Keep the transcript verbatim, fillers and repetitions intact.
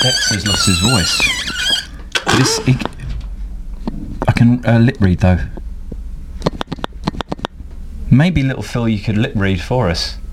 Dexter's lost his voice. But it's, he, I can uh, lip read though. Maybe little Phil, you could lip read for us.